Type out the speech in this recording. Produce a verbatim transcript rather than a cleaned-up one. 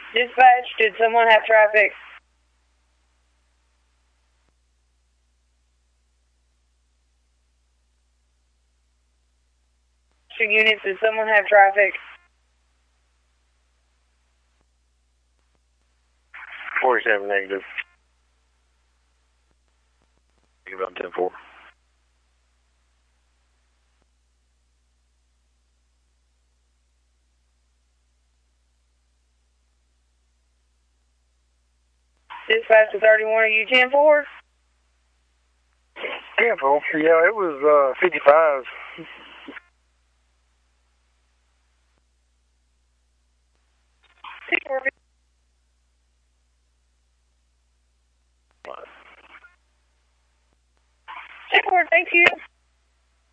Dispatch, did someone have traffic? Units, did someone have traffic? forty-seven negative. Think about ten four. Dispatch to thirty-one, are you ten four? ten four, yeah, it was uh, fifty-five. ten four, thank you.